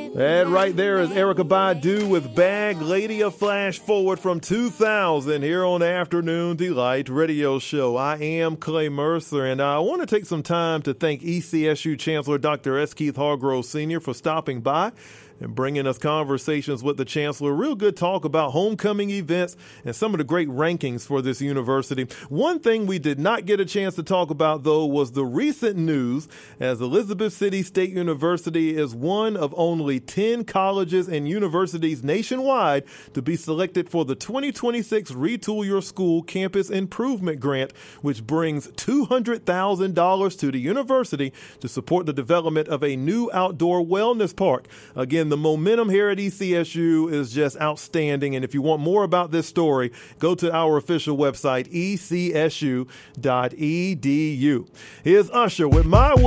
That right there is Erykah Badu with Bag Lady. A flash forward from 2000 here on Afternoon Delight Radio Show. I am Clay Mercer, and I want to take some time to thank ECSU Chancellor Dr. S. Keith Hargrove Sr. for stopping by and bringing us conversations with the chancellor. Real good talk about homecoming events and some of the great rankings for this university. One thing we did not get a chance to talk about, though, was the recent news as Elizabeth City State University is one of only 10 colleges and universities nationwide to be selected for the 2026 Retool Your School Campus Improvement Grant, which brings $200,000 to the university to support the development of a new outdoor wellness park. Again, the momentum here at ECSU is just outstanding. And if you want more about this story, go to our official website, ecsu.edu. Here's Usher with My Way.